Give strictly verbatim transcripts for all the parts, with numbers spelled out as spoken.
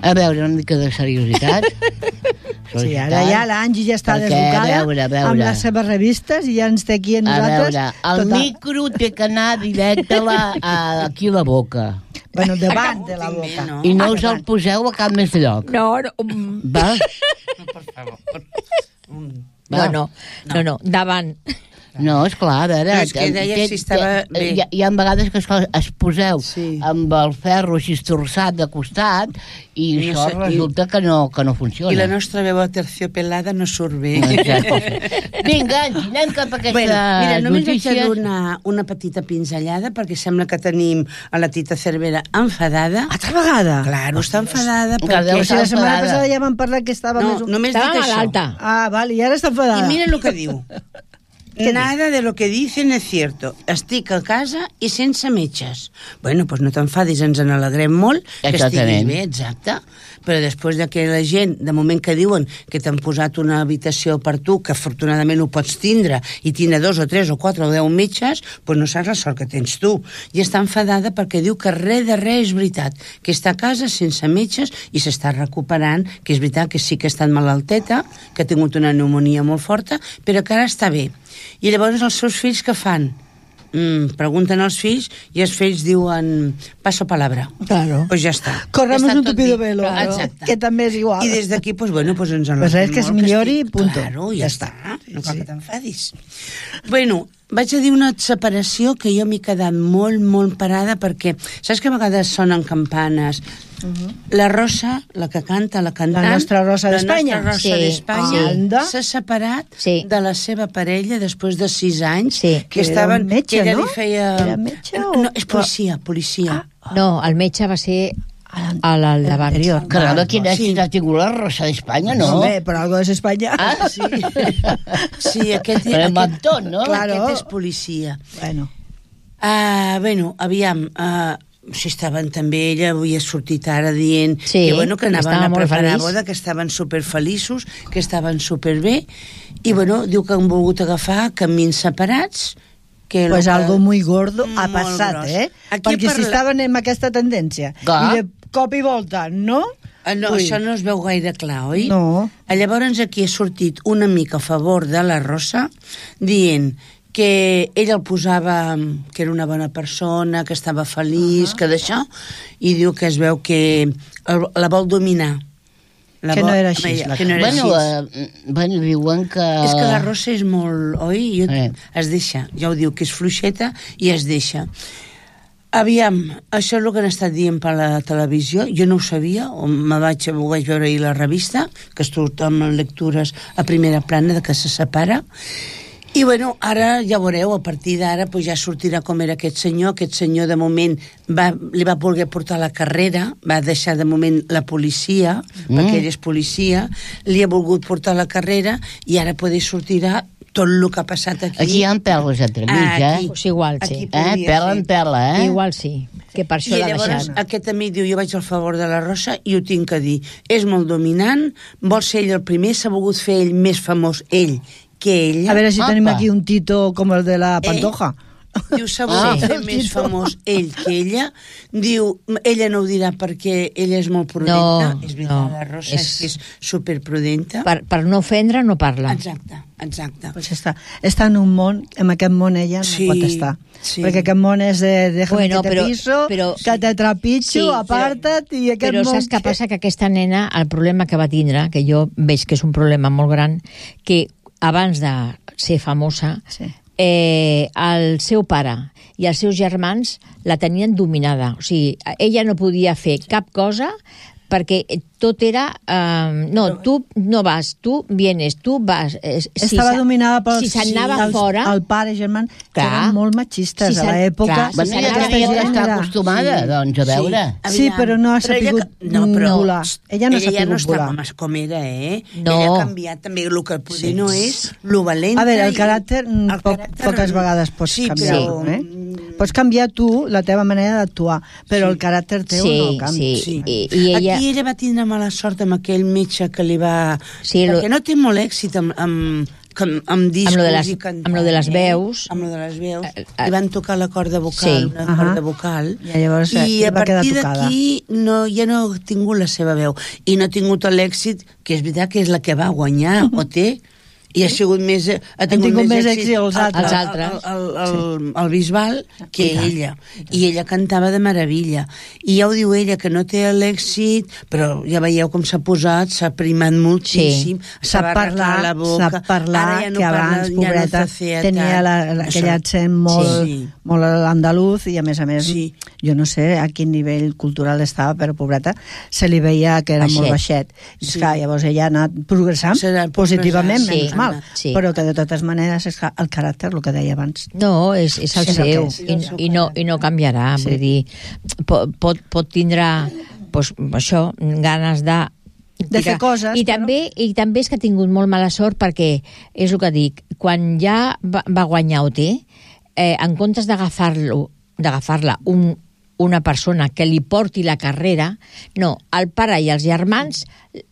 A veure, una mica de seriositat. Sí, ara ja l'Angi ja està Perquè, desbocada a veure, a veure. amb les seves revistes i ja ens té aquí a A nosaltres. veure, el tota- micro té que anar directe a la, a, aquí a la boca. Bueno, davant de la boca. No? I no us el poseu a cap més lloc. No, no. mm, Va? Per favor. No, no, no, no, davant. No, esclar, a veure... No, és que deia té- si estava té- bé. Hi ha, hi ha vegades que esclar, es poseu Sí. amb el ferro així estorçat de costat i No això sé, i- resulta que no, que no funciona. I la nostra veu terciopelada no surt bé. Exacte. Vinga, Angi, anem cap a aquestes Bueno, mira, només haig de notícies. donar una petita pinzellada perquè sembla que tenim a la Tita Cervera enfadada. Altra vegada? Claro, està enfadada Que perquè... deu O sigui, la setmana enfadada. passada ja vam parlar que estava No, més... només Estava dic això. malalta. Ah, vale, i ara està enfadada. I mira el que diu. Nada de lo que dicen es cierto. Estic a casa i sense metges. Bueno, pues no t'enfadis, ens en alegrem molt que estiguis Exactament. bé, exacte. Però després de que la gent, de moment que diuen que t'han posat una habitació per tu, que afortunadament ho pots tindre, i tindre dos o tres o quatre o deu metges, pues no saps la sort que tens tu. I està enfadada perquè diu que res de res és veritat, que està a casa sense metges i s'està recuperant, que és veritat que sí que ha estat malalteta, que ha tingut una pneumonia molt forta, però que ara està bé. I llavors els seus fills què fan? Mm, pregunten als fills i els fills diuen paso palabra. Claro. Pues ja està. Corremos Ja està un tot tupido dit. velo, Claro. Exacte. Que també és igual. I des d'aquí, pues, bueno, pues ens en Pues és que es millori, punto. Claro, ja, Ja està. està. No cal Sí. que t'enfadis. Bueno, vaig a dir una separació que jo m'he quedat molt, molt parada perquè, saps que a vegades sonen campanes? Uh-huh. La Rosa, la que canta, la cantant... La nostra Rosa d'Espanya. La nostra Rosa Sí. d'Espanya Anda. s'ha separat Sí. de la seva parella després de sis anys Sí. que Era estaven... un metge, que ella no? li feia... Era metge o- No, és policia, policia. No, el metge va ser a l'endavant. Anterior. Caramba, quin Sí. èxit ha tingut la Rosa d'Espanya, no? Home, però algo és Espanya. Ah, sí. Sí, aquest, Però aquest, mentó, no? Claro. aquest és policia. Bueno. Uh, bueno, aviam, uh, si estaven també, ella havia sortit ara dient Sí, que, bueno, que anaven estava a molt preparar feliç. boda, que estaven superfeliços, que estaven superbé, i bueno, diu que han volgut agafar camins separats, que Pues lo que- algo muy gordo ha Molt passat, gros. eh? Aquí Perquè parla- si estaven amb aquesta tendència Clar. i de cop i volta, no? Ah, no, Ui. això no es veu gaire clar, oi? No. Ah, Llavors aquí ha sortit una mica a favor de la Rosa, dient que ell el posava, que era una bona persona, que estava feliç, uh -huh. que d'això, i diu que es veu que el, la vol dominar. La Que vol, no era així, Home, la que no era Bueno, així. eh, bueno, diuen que... És que la Rosa és molt... Oi? Jo, Eh. Es deixa. Ja ho diu, que és fluixeta i es deixa. Aviam, això és el que han estat dient per la televisió. Jo no ho sabia, o me vaig, ho vaig veure ahir a la revista, que estic amb lectures a primera plana de que se separa. I bueno, ara ja veureu, a partir d'ara pues, ja sortirà com era aquest senyor. Aquest senyor de moment va, li va voler portar la carrera, va deixar de moment la policia, mm. perquè ell és policia, li ha volgut portar la carrera i ara poder sortirà tot el que ha passat aquí. Aquí hi ha peles entremig, Ah, aquí. eh? Pues igual, sí. Aquí Eh? podria Pela ser. en pela, eh? Igual sí, que per això I l'ha llavors deixat. aquest amic diu, jo vaig al favor de la Rosa i ho tinc que dir, és molt dominant, vol ser ell el primer, s'ha volgut fer ell més famós, ell, que ella. A veure si Apa. tenim aquí un Tito com el de la Pantoja. Diu, s'ha volgut Ah. fer més famós ell que ella. Diu, ella no ho dirà perquè ella és molt prudenta. No, és veritat, no, la Rosa és- és, que és superprudenta. Per, per no ofendre no parla. Exacte, exacte. Pues està, està en un món, en aquest món ella no Sí, pot estar. sí. Perquè aquest món és de déjame Bueno, que te però- piso, però- que te trapitxo, Sí, però- aparta't, i aquest Però món... saps què passa? Que aquesta nena, el problema que va tindre, que jo veig que és un problema molt gran, que abans de ser famosa, Sí. eh, el seu pare i els seus germans la tenien dominada. O sigui, ella no podia fer cap cosa perquè tot era... Eh, no, tu no vas, tu vienes, tu vas... Eh, Estava se- dominada pels... Si se'nanava els- fora... El pare i germans, que Clar. eren molt machistes Si a se- l'època. clar, Bueno, si ja s'anava tenia que fora, estar era- acostumada, Sí, doncs, a veure. Sí, Sí, però no ha Però ella sabut que- no, però, volar. Ella no ha ella ja no sabut està volar. com, com era, eh? No. Ella ha canviat també, el que poder Sí. no és lo valenta. A veure, el i- caràcter, mm, el poc, caràcter- poques vegades pots sí, canviar. però, Eh? mm, Pots canviar tu la teva manera d'actuar, però Sí. el caràcter teu Sí, no el canvia. sí. Sí. I- i ella- Aquí ella va tindre mala sort amb aquell metge que li va... Sí, lo- perquè no té molt èxit amb, amb, com, amb discos Amb lo de les- i cantant. amb lo de les veus. Amb lo de les veus. Eh, eh, Li van tocar la corda vocal, Sí. una Ahà. corda vocal. I llavors, eh, I li a va quedar partir tocada. d'aquí no, ja no ha tingut la seva veu. I no ha tingut l'èxit, que és veritat que és la que va guanyar, o té, i ha sigut més... Ha tingut, tingut més èxit els altres. Els altres. El, el, el, el Bisbal que ella. I ella cantava de meravella. I ja ho diu ella, que no té l'èxit, però ja veieu com s'ha posat, s'ha primat moltíssim, Sap s'ha barrat parlar, la boca. sap parlar, Ara ja no que parla, abans, ja no pobreta, zacea tenia tant. la, la, aquell Això. accent molt, Sí. molt andaluz i a més a més, Sí. jo no sé a quin nivell cultural estava, però pobreta, se li veia que era Baixet. molt baixet. I Sí. esclar, llavors ella ha anat progressant S'ha anat positivament, progressant, menys sí. mal, Sí. però que de totes maneres és que el caràcter, el que deia abans. No, és, és el És el que seu, és. i, i, no, i no canviarà. Sí. Vull dir, pot, pot, pot tindre pues, això, ganes de... De fer coses, I però- també, I també és que ha tingut molt mala sort perquè, és el que dic, quan ja va, va guanyar O T, eh, en comptes d'agafar-lo, d'agafar-la un, una persona que li porti la carrera, no, el pare i els germans,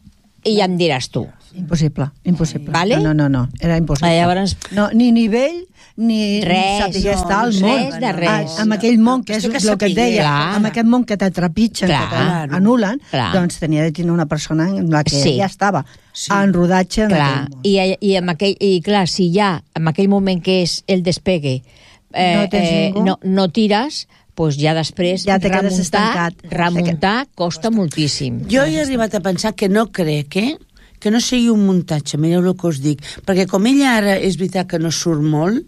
i ja em diràs tu. Impossible, impossible. Vale? No, no, no, era impossible. Ah, llavors- No, ni nivell, ni Res, saber no, estar al res món. de res. Ah, amb aquell món que és Has de el que et deia, Clar. amb aquest món que t'atrepitgen, que Clar. t'anulen, Clar. doncs tenia de tenir una persona en la que Sí. ja estava Sí. en rodatge en Clar, aquell món. i, i, amb aquell, i clar, si ja en aquell moment que és el despegue eh, No tens eh, ningú. no, no tires, doncs ja després Ja te quedes remuntar, estancat. remuntar costa moltíssim. Jo he arribat a pensar que no crec, eh? que no sigui un muntatge, mireu el que us dic, perquè com ella ara és veritat que no surt molt,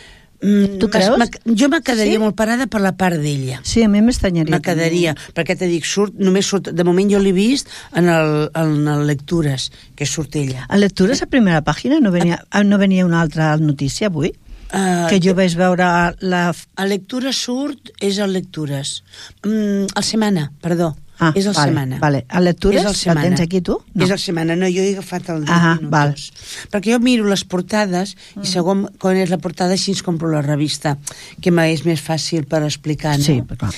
mm, Tu creus? m'ha- jo me quedaria Sí? molt parada per la part d'ella. Sí, a mi m'estanyaria. Me quedaria, perquè te dic, surt, només surt, de moment jo l'he vist en el, en el Lectures, que surt ella. A lectures a primera pàgina no venia, ah, no venia una altra notícia avui? Uh, Que jo vaig veure la... A Lectures surt, és el Lectures. Mm, el Setmana, perdó. Ah, és el vale, Setmana. vale. A Lectures, És el la Setmana. tens aquí tu? No. És el Setmana, no, jo he agafat el deu Ah, minuts. val. Perquè jo miro les portades i segon quan és la portada així ens compro la revista, que m'és més fàcil per explicar, no? Sí, però clar.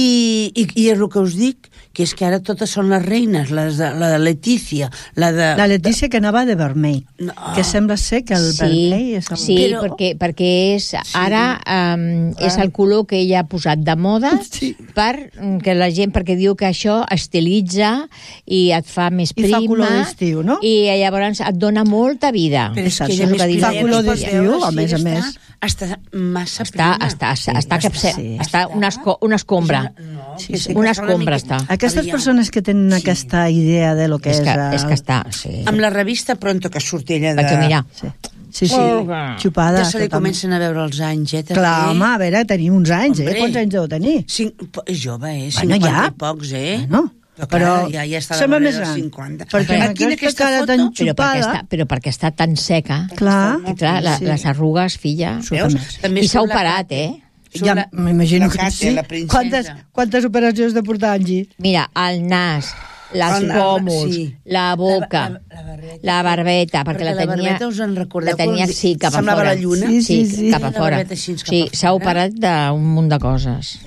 I, i, i és el que us dic, que és que ara totes són les reines, les de, la de Letícia, la de... La Letícia que anava de vermell, No. que sembla ser que el Sí, vermell és el... sí Però- perquè, perquè és, ara um, és el color que ella ha posat de moda Sí. per que la gent, perquè diu que això estilitza i et fa més I fa prima color d'estiu, no? i llavors et dona molta vida. Però és que Exacte. ella Fa més prima, ja color no es pot d'estiu, veure a si més a està- més. Està massa Està, prima. està, està, està, està, capse, sí. està una, esco, una escombra. No, Sí, que sí. sé que Una fa escombra mica- està. Aquestes Aviam. persones que tenen aquesta idea de lo que És és... que, el- és que està, sí. Amb la revista Pronto, que surt ella de... Vaig a mirar. Sí, sí, sí. Oh. xupada. Ja se li totalment. comencen a veure els anys, eh? també. Clar, home, a veure, tenim uns anys, Hombre. eh? Quants anys deu tenir? Cinc, po- és jove, eh? Bueno, cinquanta ja. i pocs, eh? Bueno, però, però clar, ja, ja està a la sembla barrera més dels gran. cinquanta. Perquè Aquí amb en aquesta aquesta cara foto... tan Però perquè, xupada. està, però perquè està tan seca. Clar. I clar, la, Sí. les arrugues, filla... Veus? També I s'ha surt la operat, Kate. eh? Surt Ja la- m'imagino la que Kate, sí. la princesa. Quantes, quantes operacions de portar, Angie? Mira, el nas, les El nas, pòmuls, sí. la boca, La- la- la barbeta. la barbeta, perquè, Perquè la la tenia... barbeta, us en recordeu La tenia, com sí, cap a semblava fora. la lluna? Sí, Sí, sí, sí. cap a La fora. barbeta així cap Sí, a s'ha fora. operat d'un munt de coses.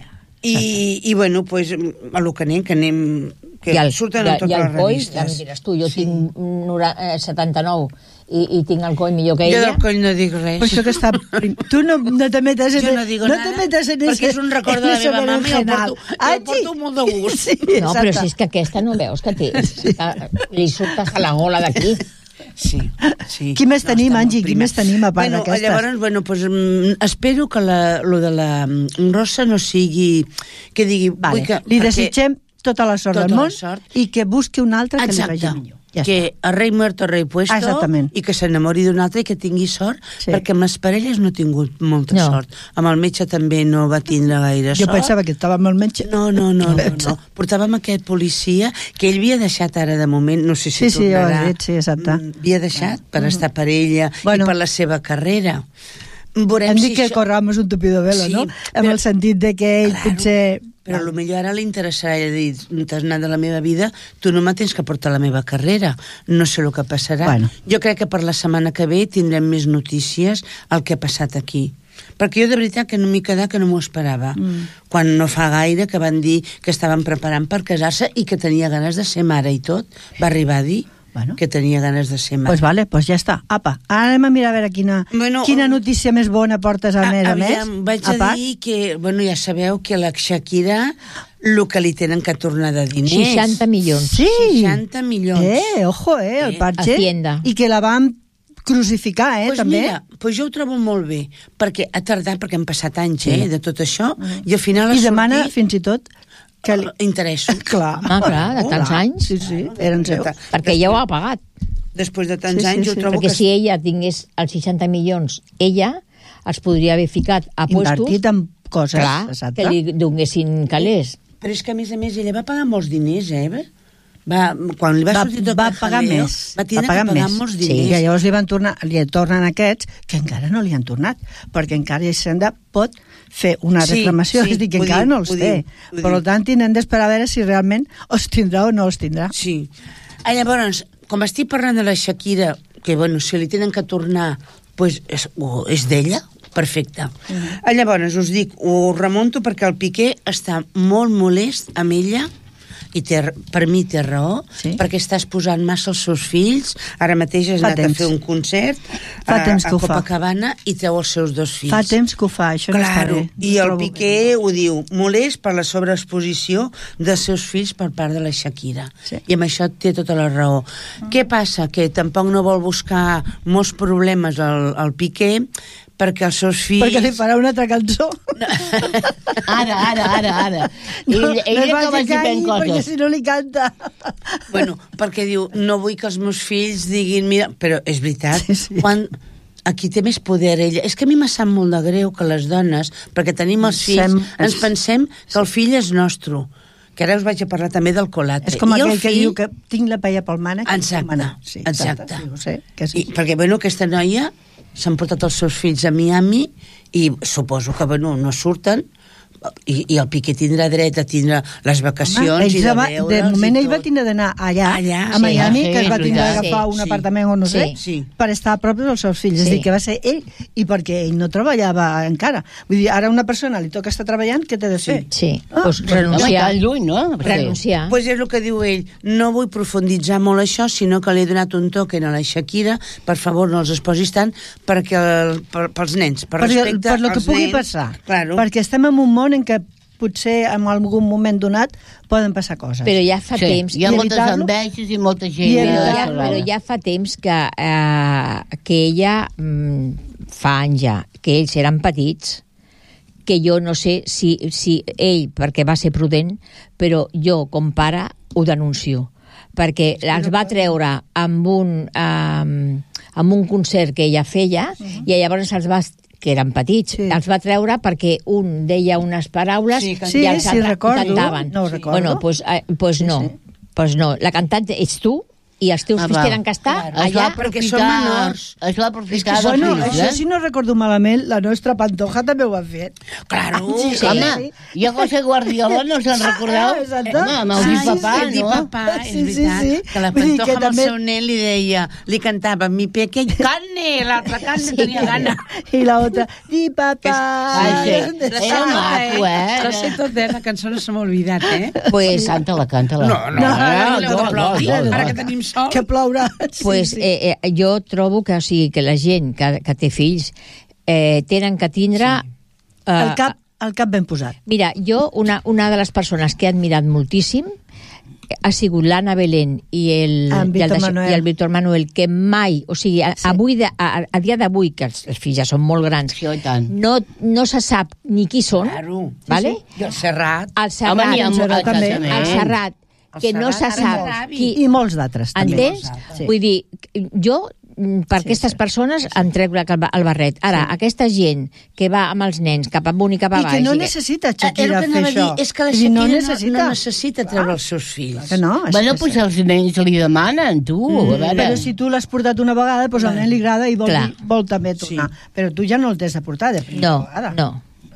I, i bueno, pues, a lo que anem, que anem... Que I el, surten i, en i totes el les coll, revistes. ja em diràs tu, jo sí. tinc nora- eh, setanta-nou i, i tinc el coll millor que Jo ella. del coll no dic res. Per això que està... Tu no, no te metes en... Jo no digo no nada, te metes en perquè ese, és un record de la en ese meva mama i el berenjenal. porto- i el Ah, sí? porto molt de gust. Sí, No, però exacte. si és que aquesta no veus que té... Sí. Li surt a la gola d'aquí. Sí, sí. Qui més tenim, està molt Angie? Qui prima. més tenim, a part bueno, d'aquestes? Llavors, bueno, pues, mm, espero que la, lo de la mm, Rosa no sigui... Que digui... Vale. vull que, Li perquè- desitgem tota la sort Tota del la món sort. i que busqui un altre que Exacte. li vagi millor. Ja que està. a rei muerto, rei puesto, Ah, exactament. i que s'enamori d'un altre i que tingui sort, Sí. perquè amb les parelles no ha tingut molta No. sort. Amb el metge també no va tindre gaire Jo sort. pensava que estava amb el metge. No, no, no, no, no. Portàvem aquest policia que ell havia deixat ara de moment, no sé si Sí, sí, ja ho has tornarà. dit, sí, exacte. Mm, Havia deixat per estar per ella Bueno. i per la seva carrera. Veurem Hem si dit que això- corramos un tupido velo, Sí, no? però- En el sentit de que ell Claro. potser... Però potser ara li interessarà i dir, t'has anat de la meva vida, tu no me tens que portar la meva carrera. No sé el que passarà. Bueno. Jo crec que per la setmana que ve tindrem més notícies el que ha passat aquí. Perquè jo de veritat que no m'he quedat que no m'ho esperava. Mm. Quan no fa gaire que van dir que estaven preparant per casar-se i que tenia ganes de ser mare i tot, va arribar a dir. Bueno. que tenia ganes de ser mare. Pues vale, pues ja està. Apa, ara anem a mirar a veure quina, Bueno, quina notícia més bona portes a més a més. Aviam, vaig a, a dir que, bueno, ja sabeu que la Shakira, el que li tenen que tornar de diners... seixanta milions. Sí. seixanta milions. Eh, ojo, eh, el Eh, Parche. Hacienda. I que la van crucificar, eh, pues també. mira, pues jo ho trobo molt bé, perquè ha tardat, perquè han passat anys, eh, de tot això, i al final ha I demana, sortit... fins i tot, que li... interessos. Clar. Ah, clar, de tants Clar. anys. Sí, sí, eren seus. Perquè ja ho ha pagat. Després de tants Sí, sí, anys, jo sí. trobo Perquè que... si ella tingués els seixanta milions, ella els podria haver ficat a puestos... Invertit en coses, Clar, exacte. que li donessin calés. Però és que, a més a més, ella va pagar molts diners, eh? Va, quan li va, va, sortir tot va el pagar jaleo, més. va tindre pagar que pagar més. molts Sí, diners. que llavors li van tornar, li tornen aquests que encara no li han tornat, perquè encara Hisenda pot fer una Sí, reclamació, sí, és a dir, que ho encara diu, no els ho té. diu, ho Per diu. tant, tindrem d'esperar a veure si realment els tindrà o no els tindrà. Sí. Ah, llavors, com estic parlant de la Shakira, que, bueno, si li tenen que tornar, pues, és, oh, és d'ella, perfecte. Mm. Ah, llavors, us dic, ho remunto perquè el Piqué està molt molest amb ella, i té, per mi té raó, Sí. perquè estàs posant massa els seus fills. Ara mateix has Fa anat temps. a fer un concert Fa a, temps a que ho fa. Copacabana i treu els seus dos fills. Fa temps que ho fa, això no està Claro, bé. i Ho el trobo Piqué ho diu, molest per la sobreexposició dels seus fills per part de la Shakira. Sí. I amb això té tota la raó. Mm. Què passa? Que tampoc no vol buscar molts problemes al, al Piqué, perquè els seus fills... Perquè li farà una altra cançó. Ara, ara, ara, ara. No, Ell, ell no que vagi calli, fent perquè coses. si no li canta. Bueno, perquè diu, no vull que els meus fills diguin... Mira, però és veritat, Sí, sí. quan aquí té més poder ella. És que a mi m'ha sap molt de greu que les dones, perquè tenim els fills, Sem- ens pensem que el fill és nostre. Que ara us vaig a parlar també del colate. És com I el aquell que fill- diu que tinc la paella pel mànec. Exacte, Sí, exacte. Sí, ho sé, que sí. I, perquè, bueno, aquesta noia s'han portat els seus fills a Miami i suposo que, bueno, no surten i, i el Piqué tindrà dret a tindre les vacacions Home, i ells de va, veure'ls de moment i ell va tot. tindre d'anar allà, Allà, a sí, Miami, sí, que es va és tindre veritat. d'agafar Sí, un sí. apartament o no sé, Sí. per estar a prop dels seus fills. És Sí. a dir, que va ser ell i perquè ell no treballava encara. Vull dir, ara a una persona li toca estar treballant, què té de fer? Sí, Ah, doncs Home, renunciar. tan lluny, no? Renunciar. Pues és el que diu ell, no vull profunditzar molt això, sinó que li he donat un token a la Shakira, per favor no els exposis tant, perquè el, per, pels nens, per Per, respecte per lo que als pugui nens, passar. Claro. Perquè estem en un món en què potser en algun moment donat poden passar coses. Però ja fa Sí, temps... hi ha I moltes evitar-lo. enveges i molta gent... I Però evitar- ja, però ja fa temps que, eh, que ella, mm, fa anys ja, que ells eren petits, que jo no sé si, si ell, perquè va ser prudent, però jo, com pare, ho denuncio. Perquè els va treure amb un, eh, amb un concert que ella feia, uh-huh. i llavors els va que eren petits, Sí. els va treure perquè un deia unes paraules Sí, que- Sí, i els sí, altres recordo. cantaven. No ho recordo. Bueno, pues, eh, pues Sí, no, sí. pues no. La cantant ets tu i els teus Ah, fills va. tenen que estar Clar, Es va allà. perquè són aprofitar... menors. Es va aprofitar És que dels Bueno, fills, això, eh? si no recordo malament, la nostra Pantoja també ho ha fet. Claro. Sí, sí. Home, i a José Guardiola no se'n recordeu? Ah, exacte. Home, amb el Sí, Di sí, Papà, el Di no? Papà, és Sí, sí, veritat, sí. que la Vull dir Pantoja que amb el també- seu nen li deia, li cantava, mi pequeño carne, l'altra carne sí. tenia gana. I la otra, di papà. Ai, sí. La sé Era tota, maco, eh? La sé tot, eh? La cançó no se m'ha oblidat, eh? Pues, Canta-la, canta-la. No, no, No, no, no, no, no, d'aplaudir, no, no. ara que tenim sol. Que plourà. Sí, pues sí. eh, eh, jo trobo que, o sigui, que la gent que, que té fills eh, tenen que tindre... Sí. Eh, El cap, el cap ben posat. Mira, jo, una, una de les persones que he admirat moltíssim ha sigut l'Anna Belén i el, En i, el Víctor de- Manuel. i el Víctor Manuel, que mai, o sigui, a, Sí. avui de, a, a dia d'avui, que els, els fills ja són molt grans, Sí, i tant. no, no se sap ni qui són, Claro. vale? I el Serrat. El Serrat, Home, n'hi ha el molts Serrat també. exactament. el Serrat, El que no se Serrat, ara sap l'avi. qui... I molts d'altres també. Entens? Sí. Vull dir, jo mm, per Sí, aquestes sí. persones em trec la- el barret. Ara, aquesta gent que va amb els nens cap amunt i cap I avall... que no i necessita Eh, Shakira el que fer anava a això. dir és que la Vull dir, Shakira no no, necessita. no necessita treure els seus fills. Que no? És Bueno, que pues sí. els nens li demanen, tu. A veure. Però si tu l'has portat una vegada, doncs al nen li agrada i vol, Clar. vol també tornar. Sí. Però tu ja no el t'has de portar de primera No, vegada. no.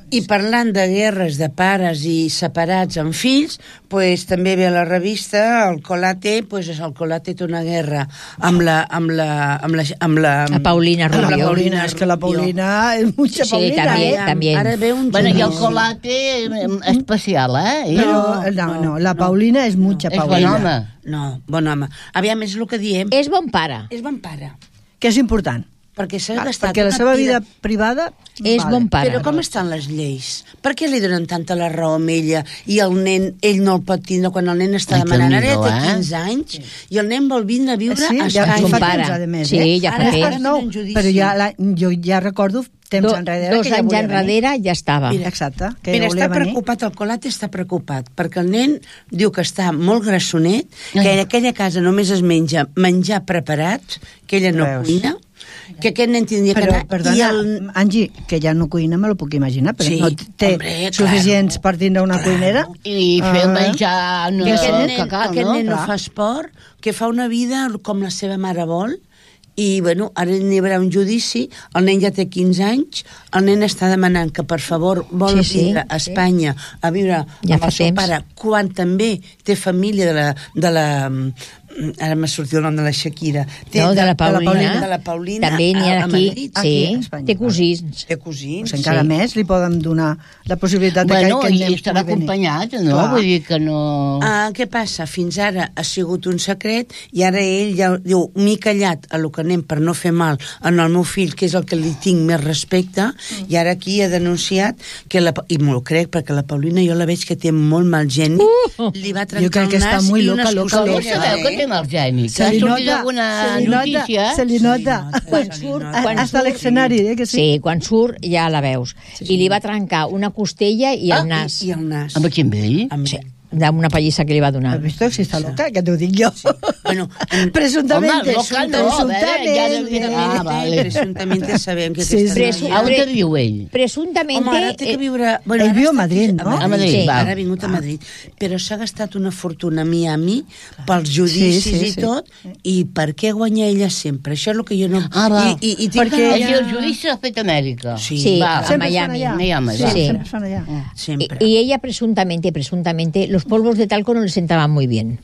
I parlant de guerres de pares i separats amb fills, pues, també ve a la revista el Colate, pues, el Colate té una guerra amb la... amb la, amb la, amb la, La Paulina amb la Rubio. Paulina, És que la Paulina és mucha Sí, Paulina, també, eh? també. Ara ve un Bueno, i el judici. colate especial, eh? Però, no, no, la Paulina és mucha És bon Paulina. home. No, bon home. Aviam, és el que diem. És bon pare. És bon pare. Que és important. Perquè s'ha Ah, gastat perquè la una seva pila- vida privada... És bon pare. Però com estan les lleis? Per què li donen tanta la raó a ella i el nen, ell no el pot tindre quan el nen està Ai, demanant? Ara ja té Déu-n'hi-do, eh? quinze anys i el nen vol vindre a viure Sí, a ja Espanya. Son fa pare. temps, a més, Sí, eh? ja fa Ara temps. és nou, En judici. però ja la, jo ja recordo temps Do, enrere dos que ja anys volia venir. enrere ja estava. Mira, Exacte, que Mira, ja volia està venir. preocupat, el Colate està preocupat, perquè el nen diu que està molt grassonet, que en aquella casa només es menja menjar preparat, que ella no Veus? cuina, que aquest nen tindria que Però, anar... perdona, i el... Angie, que ja no cuina, me lo puc imaginar, però Sí, no té hombre, suficients claro, per tindre una claro. cuinera. I fer Ah. menjar... No, Que aquest que nen, cal, aquest no? nen no Clar. fa esport, que fa una vida com la seva mare vol, i bueno, ara n'hi haurà un judici, el nen ja té quinze anys, el nen està demanant que per favor vol Sí, sí, vindre a Espanya a viure Ja amb fa el seu temps. pare, quan també té família de la... De la ara m'ha sortit el nom de la Shakira. Té No, de la Paulina. De la Paulina També n'hi ha a, a aquí. Madrid. Aquí, Sí, a Espanya. té cosins. Té cosins. Pues encara Sí. més li poden donar la possibilitat de Bueno, que, que i el nen estarà pugui venir. acompanyat, no? Clar. Vull dir que no... Ah, què passa? Fins ara ha sigut un secret i ara ell ja diu, m'he callat a lo que anem per no fer mal en el meu fill, que és el que li tinc més respecte, mm. i ara aquí ha denunciat que la, i m'ho crec, perquè la Paulina jo la veig que té molt mal geni, Uh! li va Jo trencar crec que el està nas muy i loca, unes loca, Com no costelles, sabeu que eh? té mal geni? Se Que ha li sortit nota, alguna se li nota, notícia? se li nota. Quan surt, Quan està a l'escenari, eh, que sí? Sí, quan surt ja la veus. I li va trencar una costella i el Ah, nas. I el nas. Amb quin vell? Amb... Sí, d'una pallissa que li va donar. ¿Has visto si está loca? Que te lo digo yo. Bueno, en- Presuntamente. Home, loca no, a veure, ja no dic- Ah, vale. presuntamente sabem que Sí, aquesta sí. noia- A on te viu ell? Presuntamente... Home, ara té que eh, viure... Bueno, ell ara viu a està Madrid, aquí, no? A Madrid, sí, va. ara ha vingut a Madrid. Però s'ha gastat una fortuna a Miami pels judicis Sí, sí, i sí. tot. I per què guanya ella sempre? Això és el que jo no... Ah, va. I, i, i tinc Perquè que És ella... dir, el judici l'ha fet a Amèrica. Sí, Sí, va. a Sempre Miami. són allà. Miami, Sí, va. sí. Sí. Sempre són allà. Sempre. Y, y ella presuntamente, presuntamente, los polvos de talco no le sentaban muy bien.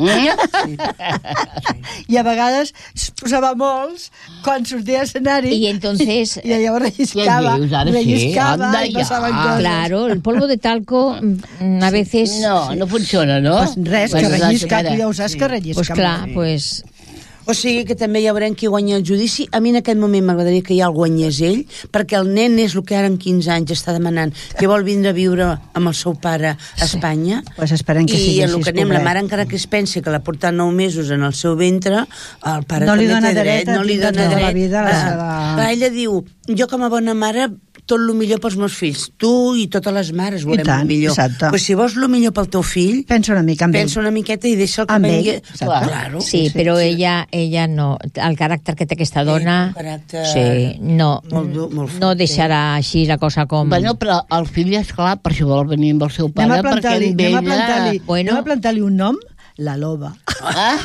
I a vegades es posava molts quan sortia a l'escenari Y entonces, i llavors relliscava, Què dius, ara sí? relliscava Anda i ja. passaven coses. claro, el polvo de talco mm, a veces... No, no funciona, no? Pues res, que Pues rellisca, ara- tu ja ho saps que rellisca. Pues clar, molt. pues... O sigui que també ja veurem qui guanya el judici. A mi en aquest moment m'agradaria que ja el guanyés ell, perquè el nen és el que ara en quinze anys està demanant, que vol vindre a viure amb el seu pare a Espanya. Pues esperem que I sigui en el així, que anem, la pobret. mare encara que es pensi que l'ha portat nou mesos en el seu ventre, el pare No li també dona té dret a no li tindre dona tota la dret. vida la Ah, seva- clar, ella diu, jo com a bona mare tot el millor pels meus fills. Tu i totes les mares volem tant, el millor. exacte. Pues si vols el millor pel teu fill, Pensa una mica amb pensa ell. una miqueta i deixa el que Amb ell, vengui. exacte. Claro. Sí, però ella, ella no... El caràcter que té aquesta dona... un caràcter Sí, no, molt dur, molt fort, no deixarà així la cosa com... Bueno, però el fill, és clar, per si vol venir amb el seu Anem pare, a plantar-li perquè anem a amb plantar-li Bueno. anem a plantar-li un nom, la loba. Ah,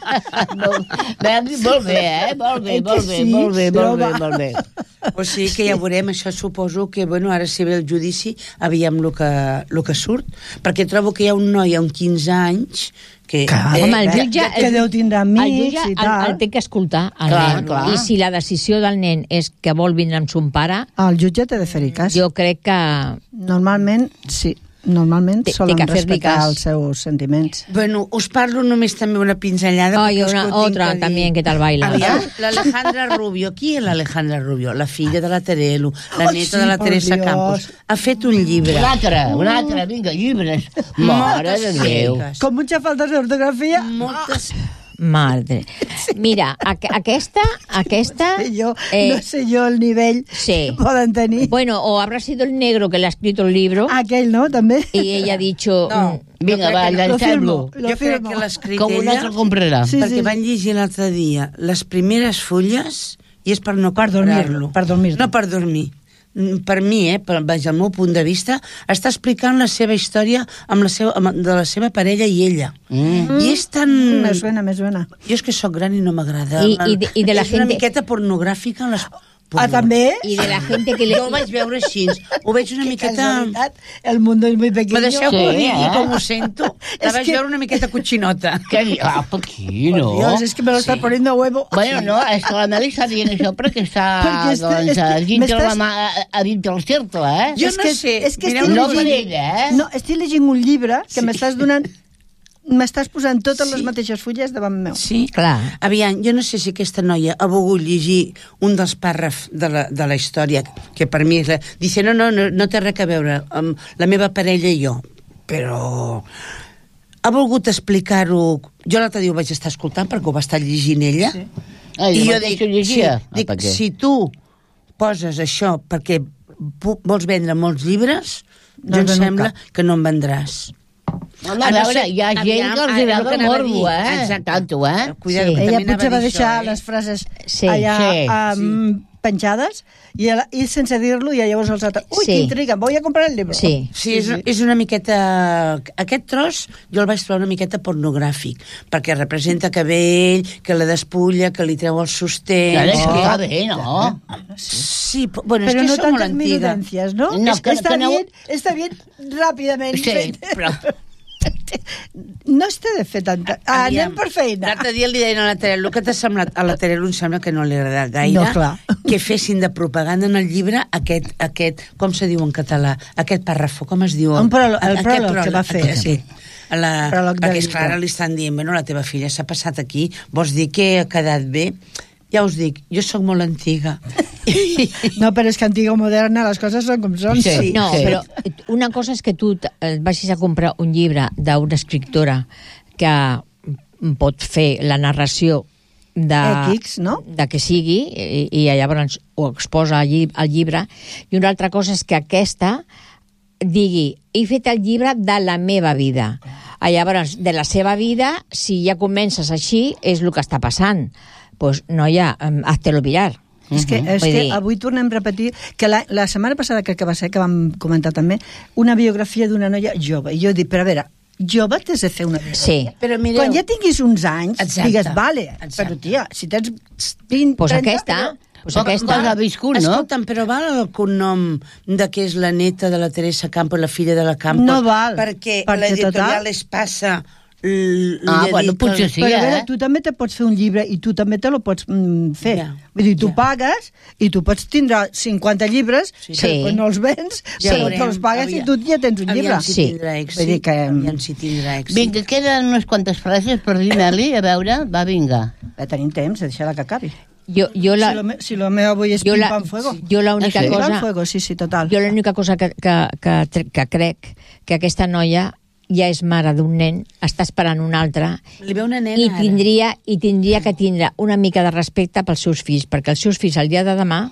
molt, molt bé, eh? Molt bé, Eh que molt bé, sí, molt bé, molt bé, broma. molt bé. O sigui que ja veurem, això suposo que, bueno, ara si ve el judici, aviam el que, el que surt, perquè trobo que hi ha un noi amb quinze anys que... Clar, Home, el eh, jutge... que deu tindre el amics jutge i el, tal. el té que escoltar, el Clar, nen. clar. I si la decisió del nen és que vol vindre amb son pare, El jutge té de fer-hi cas. jo crec que... Normalment, sí. Normalment Té- té solen que fer-li respectar cas. els seus sentiments. Bueno, us parlo només també una pinzellada. Ay, perquè us una ho tinc otra que dir. también, ¿qué tal baila? Aviam, l'Alejandra Rubio. Qui és l'Alejandra Rubio? La filla de la Terelu, la Ai, neta sí, de la por Teresa Dios. Campos. Ha fet un llibre. Un altre, un altre, vinga, llibres. Mare de Déu. Moltes, Com mucha falta d'ortografia. moltes... Madre. Mira, aqu aquesta, aquesta... No sé yo, eh, no sé yo el nivell sí. que poden tenir. Bueno, o habrá sido el negro que le ha escrito el libro Aquell, no? També. y ella ha dicho... No. mm, Vinga, Jo crec va, que no. Lo llancem-lo. firmo. Lo Jo crec firmo. que l'ha escrit Com un ella, altre comprarà. Sí, perquè sí. van llegir l'altre dia les primeres fulles i és per no Per dormir-lo, comprar-lo. per dormir-lo. No per dormir. Mm, Per mi, eh, per, vaja, el meu punt de vista, està explicant la seva història amb la seva, amb, de la seva parella i ella. Mm. I és tan... Mm, me suena, me suena. Jo és que sóc gran i no m'agrada. I- i de- i de la és una gente- miqueta pornogràfica les, Ah, també? Y de la gente que le... Jo ho vaig veure així. Ho veig una Que miqueta... casualitat, el mundo es muy pequeño. Me deixeu Sí, que ho digui, eh? com ho sento. La És vaig que- veure una miqueta cotxinota. Què di- Ah, per aquí, no? Dios, es que me lo está Sí. poniendo a huevo. Bueno, no, és que la Meli està dient això perquè està, Perquè este- doncs, és que a dintre, m'estàs- la mà, a, a dintre el cercle, eh? Jo És no que- sé. és que Mireu, estic No llegint- per ella, eh? No, estic llegint un llibre que Sí. m'estàs donant... M'estàs posant totes Sí. les mateixes fulles davant meu. Sí? Clar. Aviam, jo no sé si aquesta noia ha volgut llegir un dels pàrrafs de la, de la història, que per mi és la... Dice, no, no, no, no té res a veure amb la meva parella i jo, però ha volgut explicar-ho... Jo l'altre dia ho vaig estar escoltant perquè ho va estar llegint ella. Sí. Ah, i jo mateixa llegia? Sí, dic, Ah, per què? si tu poses això perquè pu- vols vendre molts llibres, No jo en em venen sembla cap. que no en vendràs. Home, a veure, hi ha gent Aviam, que els ara, agrada el que el anava a morbo, dir, eh? exacte. Tanto, eh? Cuidado, Sí. que Ella també potser anava va a dir deixar això, eh? les frases Sí, allà sí, um, penjades i, ela- i sense dir-lo, i llavors els altres... Ui, Sí. que intriga, voy a comprar el llibre. Sí. Sí, és, és una miqueta... Aquest tros jo el vaig trobar una miqueta pornogràfic, perquè representa que ve ell, que la despulla, que li treu el sosté... Clar, és és que que- està bé, no? Sí, p- bueno, és Però que no som molt tantes antiga. minudencias, ¿no? No, Es que- está que no- bien, está bien ràpidament. Sí, però... No es té de fer tanta... Ah, anem per feina. L'altre dia li deien a la Terelu, el que t'ha semblat? A la Terelu em sembla que no li ha agradat gaire No, clar. que fessin de propaganda en el llibre aquest, aquest com se diu en català, aquest pàrrafo, com es diu? Un pròleg, el Aquest pròleg que va fer, aquest, sí. A la, Pròleg del perquè, esclar, llibre. ara li estan dient, bueno, la teva filla s'ha passat aquí, vols dir que ha quedat bé? Ja us dic, jo sóc molt antiga. No, però és que antiga o moderna les coses són com són. Sí. No, sí. però una cosa és que tu t- eh, vagis a comprar un llibre d'una escriptora que pot fer la narració de, X, no? de que sigui i, i llavors ho exposa al, lli al llibre, i una altra cosa és que aquesta digui, he fet el llibre de la meva vida. Ah, llavors, de la seva vida, si ja comences així, és el que està passant. Pues, noia, em, hazte-lo mirar. És que, és Vull que dir- avui tornem a repetir que la, la setmana passada, crec que va ser, que vam comentar també, una biografia d'una noia jove. I jo dic, però a veure, jove t'has de fer una biografia. Sí. Però mireu... Quan ja tinguis uns anys, Exacte. digues, vale, Exacte. però tia, si tens vint, Pues trenta... aquesta, però- pues Poc- aquesta. poc ha viscut, no? Escolta'm, però val el cognom de que és la neta de la Teresa Campos, la filla de la Campos? No val, Perquè, perquè l'editorial total- es passa... l- Ah, li bueno, dedica- potser sí, Però a eh? veure, tu també te pots fer un llibre i tu també te lo pots mm, fer. Ja. Vull dir, tu Ja. pagues i tu pots tindre cinquanta llibres Sí. que Sí. quan no els vens, Ja ja veurem. te'ls pagues Aviam. i tu ja tens un llibre. Aviam si Sí. tindrà èxit. Vull dir que- Aviam si tindrà èxit. Vinga, queden unes quantes frases per dir, Meli, a veure, va, vinga. Ja tenim temps, deixa-la que acabi. Jo, jo la, Si lo, me, si lo meu avui és jo la, pim-pam fuego. jo l'única Ah, sí? Pim-pam cosa... fuego, sí, sí, total. Jo l'única cosa que, que, que, tre- que crec que aquesta noia ja és mare d'un nen, està esperant un altre, Li ve una nena i ara. tindria, i tindria que tindre una mica de respecte pels seus fills, perquè els seus fills el dia de demà...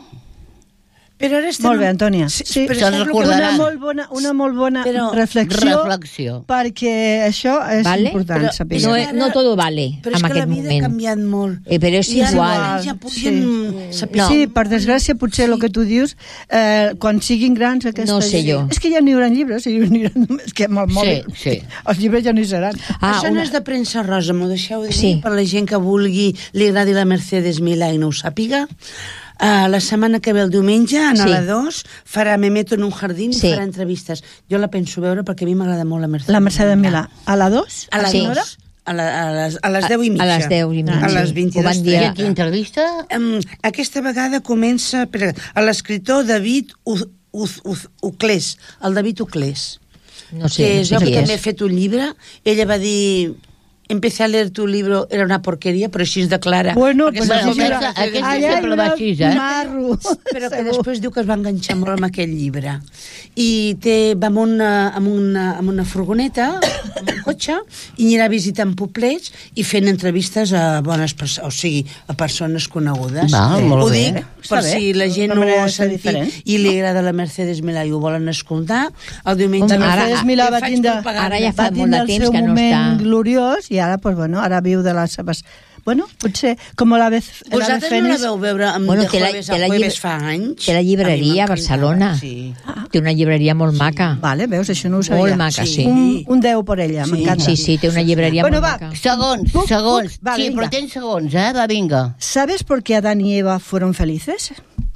Però ara estem... Molt bé, Antònia. Sí, Sí, però se'n saps el que- recordaran. una molt bona, una molt bona Però- reflexió, Reflexió. perquè això és Vale? important Però- saber. No, que és- ara- no todo vale Però en és que aquest la vida moment. ha canviat molt. Eh, però és I ara igual. els nens ja podien saber... No. Sí, per desgràcia, potser Sí. el que tu dius, eh, quan siguin grans aquesta No sé gent- jo. És que ja no hi haurà llibres, hi haurà només que amb el mòbil. sí. Els llibres ja no hi seran. Ah, Això no una- és de premsa rosa, m'ho deixeu dir, Sí. per la gent que vulgui, li agradi la Mercedes Milà i no ho sàpiga. Uh, la setmana que ve el diumenge, en Sí. a la dos, farà Me meto en un jardín Sí. i farà entrevistes. Jo la penso veure perquè a mi m'agrada molt la Mercedes La Mercedes Milà. A la dos? A la Sí. dos. A, la, a, les, a les deu i mitja. A les deu i mitja. A les Ho vint-i-dos. van dir I a- aquí entrevista? Um, aquesta vegada comença per, a l'escriptor David Uz, Uz, Uz, Uclés, el David Uclés, No sé, que no és sé jo que qui també he és. fet un llibre. Ella va dir... Empecé a leer tu libro, era una porqueria, però així es declara. Bueno, Perquè pues se bueno, diu- aquesta- aquesta Allà sempre hi va haurà així, eh? marro. però que segur. després diu que es va enganxar molt amb aquest llibre. I té, va amb una, amb, una, amb una furgoneta, amb un cotxe, i anirà visitant poblets i fent entrevistes a bones persones, o sigui, a persones conegudes. Val, molt ho bé. dic Està per bé. si la gent Una no ho manera ha de ser sentit diferent. i li agrada la Mercedes Milà i ho volen escoltar. El diumenge... La Ara- Mercedes Milà Jo va faig tindre, propaganda. Ara ja fa va molt tindre de el temps seu que no moment està. gloriós i ara, pues, bueno, ara viu de les seves... Bueno, potser, com la vez... Vosaltres no la veu veure amb Bueno, de té la- jueves té a la jueves llibre- fa anys? té la llibreria A mi a m'encantava, Barcelona. Sí. Té una llibreria molt maca. Vale, veus, això no ho sabia. Molt maca, sí. Un, un deu per ella, Sí. m'encanta. Sí, sí, té una llibreria Bueno, molt va. maca. Segons, Puc, segons. puc? Vale, sí, vinga. però tens segons, eh? Va, vinga. ¿Sabes por qué Adán y Eva fueron felices?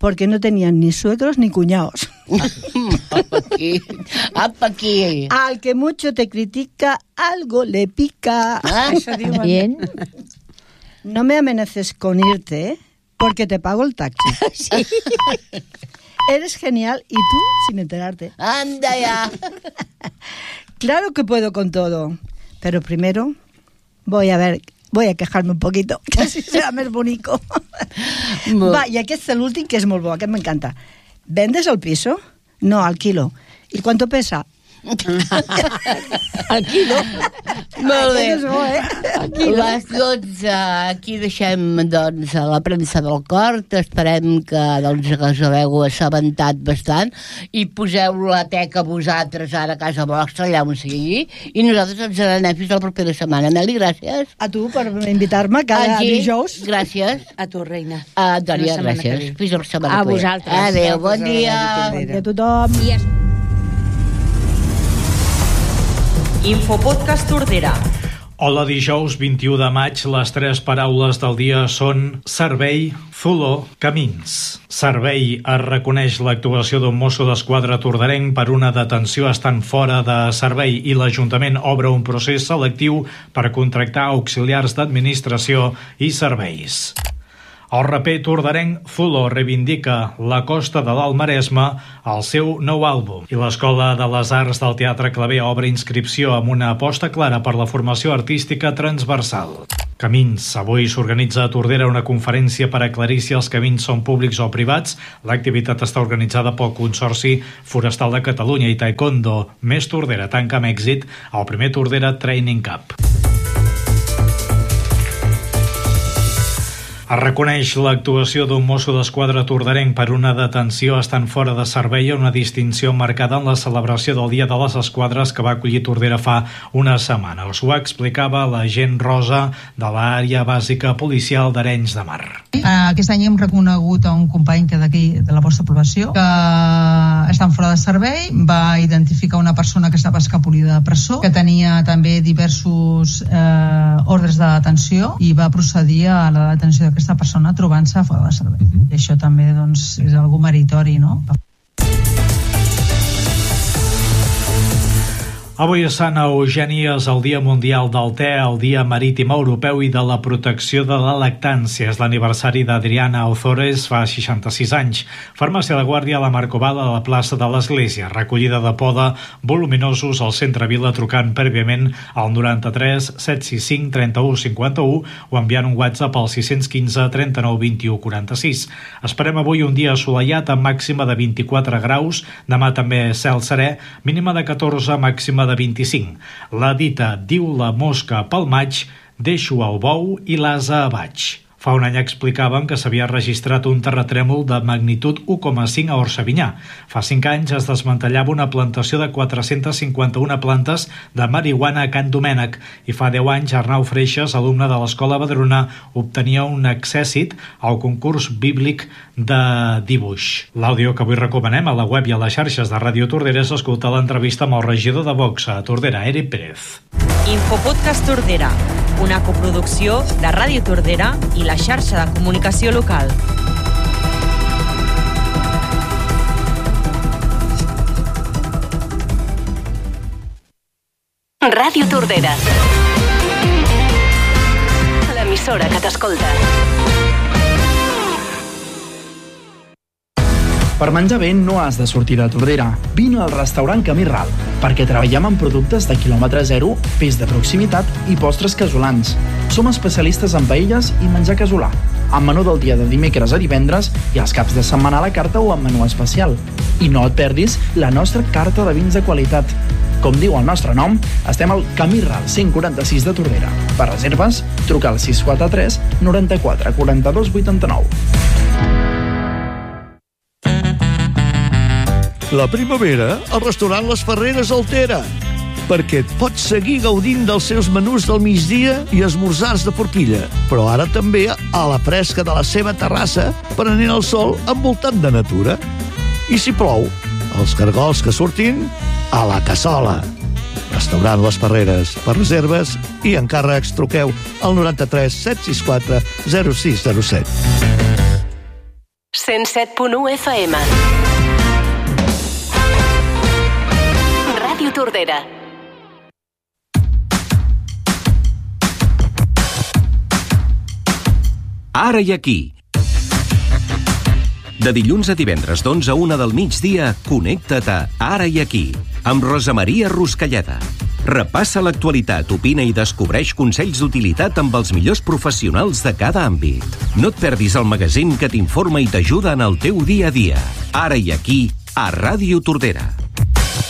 porque no tenían ni suegros ni cuñados. Apa aquí, apa aquí. Al que mucho te critica, algo le pica. Ah, Això diuen. Bien. No me amenaces con irte, ¿eh? Porque te pago el taxi. Sí. Eres genial y tú sin enterarte. Anda ya. Claro que puedo con todo, pero primero voy a ver, voy a quejarme un poquito, que así serà més bonico. Va, i aquest és l'últim, que és molt bo, aquest m'encanta. ¿Vendes el piso? No, alquilo. ¿Y cuánto pesa? Aquí no. Molt bé. Aquest és bo, eh? Les, doncs, aquí deixem doncs, la premsa del cor. Esperem que doncs, que us hagueu assabentat bastant i poseu la teca vosaltres ara a casa vostra, allà on sigui, i nosaltres ens n'anem fins la propera setmana. Meli, gràcies. A tu per invitar-me cada Aquí, dijous. gràcies. A tu, reina. A Dòria, Fins la setmana que gràcies. ve. Fins la setmana A que ve. vosaltres. Adéu, bon dia. Bon dia a tothom. I es... Infopodcast Tordera. Hola, dijous vint-i-u de maig, les tres paraules del dia són servei, Zulo, camins. Servei es reconeix l'actuació d'un mosso d'esquadra tordarenc per una detenció estant fora de servei i l'Ajuntament obre un procés selectiu per contractar auxiliars d'administració i serveis. El raper tordarenc Zulo reivindica la costa de l'Alt Maresme al seu nou àlbum. I l'Escola de les Arts del Teatre Claver obre inscripció amb una aposta clara per la formació artística transversal. Camins. Avui s'organitza a Tordera una conferència per aclarir si els camins són públics o privats. L'activitat està organitzada pel Consorci Forestal de Catalunya i Taekwondo Més Tordera tanca amb èxit el primer Tordera Training Cup. Es reconeix l'actuació d'un mosso d'esquadra tordarenc per una detenció estant fora de servei a una distinció marcada en la celebració del Dia de les Esquadres que va acollir Tordera fa una setmana. Us ho explicava l'agent Rosa de l'àrea bàsica policial d'Arenys de Mar. Aquest any hem reconegut a un company que d'aquí de la vostra població que estan fora de servei, va identificar una persona que estava escapolida de presó, que tenia també diversos eh, ordres de detenció i va procedir a la detenció d'aquesta aquesta persona trobant-se fora de servei. Uh-huh. I això també doncs, és algo meritori, no? Avui a Sant Eugeni és el Dia Mundial del Te, el Dia Marítim Europeu i de la Protecció de la Lactància. És l'aniversari d'Adriana Ozores, fa seixanta-sis anys. Farmàcia de Guàrdia a la Marcovada a la plaça de l'Església. Recollida de poda voluminosos al centre Vila trucant prèviament al noranta-tres set sis cinc trenta-u cinquanta-u o enviant un WhatsApp al sis un cinc trenta-nou vint-i-u quaranta-sis. Esperem avui un dia assolellat amb màxima de vint-i-quatre graus. Demà també cel serè, mínima de catorze, màxima de de vint-i-cinc. La dita diu la mosca pel maig, deixo el bou i l'ase a baix. Fa un any explicàvem que s'havia registrat un terratrèmol de magnitud u coma cinc a Orsavinyà. Fa cinc anys es desmantellava una plantació de quatre-cents cinquanta-una plantes de marihuana a Can Domènec i fa deu anys Arnau Freixas, alumne de l'Escola Badruna, obtenia un accèssit al concurs bíblic de dibuix. L'àudio que avui recomanem a la web i a les xarxes de Ràdio Tordera és escoltar l'entrevista amb el regidor de Vox a Tordera, Eric Pérez. Infopodcast Tordera, una coproducció de Ràdio Tordera i la xarxa de comunicació local. Ràdio Tordera, l'emissora que t'escolta. Per menjar bé no has de sortir de Tordera. Vine al restaurant Camí Ral, perquè treballem amb productes de quilòmetre zero, peix de proximitat i postres casolans. Som especialistes en paelles i menjar casolà, amb menú del dia de dimecres a divendres i els caps de setmana a la carta o amb menú especial. I no et perdis la nostra carta de vins de qualitat. Com diu el nostre nom, estem al Camí Ral cent quaranta-sis de Tordera. Per reserves, truca al sis quatre tres noranta-quatre quaranta-dos vuitanta-nou. La primavera, al restaurant Les Ferreres altera, perquè et pots seguir gaudint dels seus menús del migdia i esmorzars de forquilla, però ara també a la fresca de la seva terrassa, prenent el sol envoltat de natura. I si plou, els cargols que surtin a la cassola. Restaurant Les Ferreres. Per reserves i encàrrecs truqueu al noranta-tres set sis quatre zero sis zero set. cent set punt u F M. Ràdio Tordera. Ara i aquí. De dilluns a divendres d'onze a una del migdia, connecta't a Ara i aquí, amb Rosa Maria Ruscalleda. Repassa l'actualitat, opina i descobreix consells d'utilitat amb els millors professionals de cada àmbit. No et perdis el magazín que t'informa i t'ajuda en el teu dia a dia. Ara i aquí, a Ràdio Tordera.